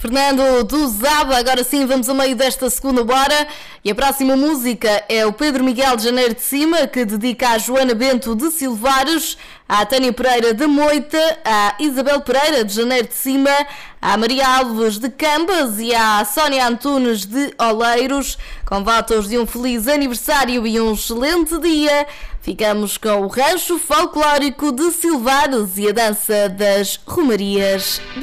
Fernando do Zaba. Agora sim, vamos ao meio desta segunda hora. E a próxima música é o Pedro Miguel de Janeiro de Cima, que dedica à Joana Bento de Silvares, à Tânia Pereira de Moita, à Isabel Pereira de Janeiro de Cima, à Maria Alves de Cambas e à Sónia Antunes de Oleiros, com votos de um feliz aniversário e um excelente dia. Ficamos com o Rancho Folclórico de Silvares e a dança das Romarias.